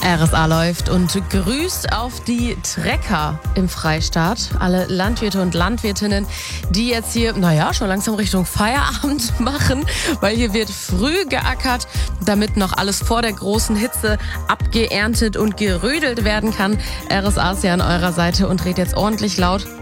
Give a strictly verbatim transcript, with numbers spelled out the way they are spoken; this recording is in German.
R S A läuft und grüßt auf die Trecker im Freistaat. Alle Landwirte und Landwirtinnen, die jetzt hier, naja, schon langsam Richtung Feierabend machen, weil hier wird früh geackert, damit noch alles vor der großen Hitze abgeerntet und gerödelt werden kann. R S A ist ja an eurer Seite und dreht jetzt ordentlich laut.